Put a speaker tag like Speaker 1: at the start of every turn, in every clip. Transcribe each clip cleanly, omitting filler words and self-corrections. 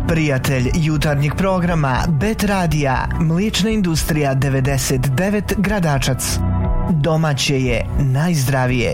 Speaker 1: Prijatelj jutarnjeg programa Bet Radija, Mliječna industrija 99 Gradačac. Domaće je najzdravije.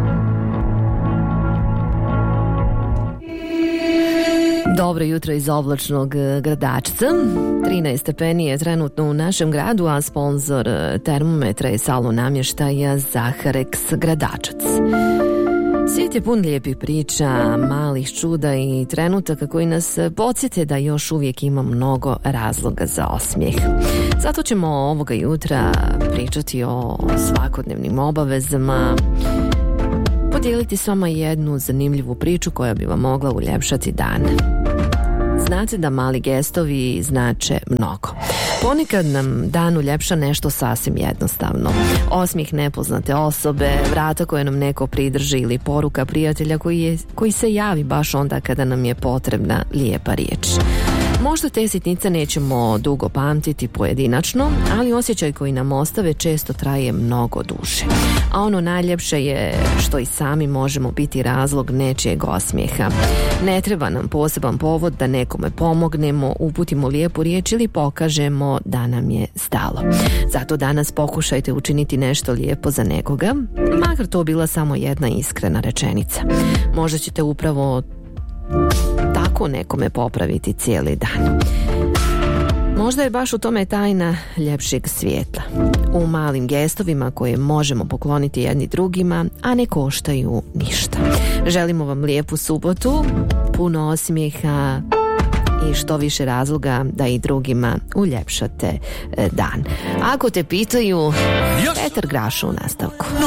Speaker 2: Dobro jutro iz oblačnog Gradačca. 13 stepeni je trenutno u našem gradu, a sponzor termometra je salon namještaja Zaharex Gradačac. Svijet je pun lijepih priča, malih čuda i trenutaka koji nas podsjete da još uvijek ima mnogo razloga za osmijeh. Zato ćemo ovoga jutra pričati o svakodnevnim obavezama, podijeliti s vama jednu zanimljivu priču koja bi vam mogla uljepšati dan. Znate da mali gestovi znače mnogo. Ponekad nam dan uljepša nešto sasvim jednostavno. Osmijeh nepoznate osobe, vrata koje nam neko pridrži ili poruka prijatelja koji se javi baš onda kada nam je potrebna lijepa riječ. Možda te sitnice nećemo dugo pamtiti pojedinačno, ali osjećaj koji nam ostave često traje mnogo duže. A ono najljepše je što i sami možemo biti razlog nečijeg osmijeha. Ne treba nam poseban povod da nekome pomognemo, uputimo lijepu riječ ili pokažemo da nam je stalo. Zato danas pokušajte učiniti nešto lijepo za nekoga, makar to bila samo jedna iskrena rečenica. Možda ćete upravo tako nekome popraviti cijeli dan. Možda je baš u tome tajna ljepšeg svijeta. U malim gestovima koje možemo pokloniti jedni drugima, a ne koštaju ništa. Želimo vam lijepu subotu, puno osmijeha i što više razloga da i drugima uljepšate dan. Ako te pitaju, Petar Graša u nastavku.
Speaker 3: No